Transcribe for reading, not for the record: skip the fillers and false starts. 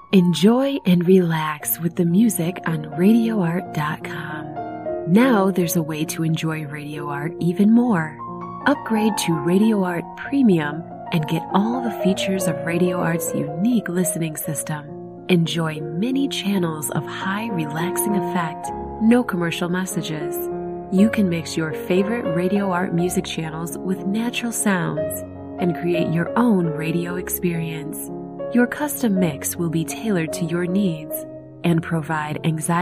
Enjoy and relax with the music on RadioArt.com. Now there's a way to enjoy Radio Art even more. Upgrade to Radio Art Premium and get all the features of Radio Art's unique listening system. Enjoy many channels of high relaxing effect, no commercial messages. You can mix your favorite Radio Art music channels with natural sounds and create your own radio experience. Your custom mix will be tailored to your needs and provide anxiety